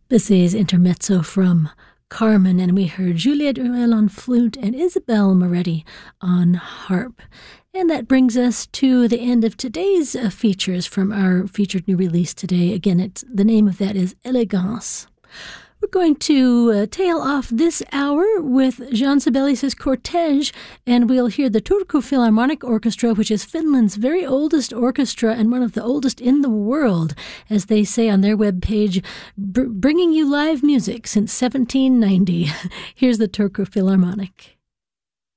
This is Intermezzo from Carmen, and we heard Juliette Urel on flute and Isabel Moretti on harp. And that brings us to the end of today's features from our featured new release today. Again, the name of that is Elegance. We're going to tail off this hour with Jean Sibelius' Cortège, and we'll hear the Turku Philharmonic Orchestra, which is Finland's very oldest orchestra and one of the oldest in the world, as they say on their webpage, bringing you live music since 1790. Here's the Turku Philharmonic.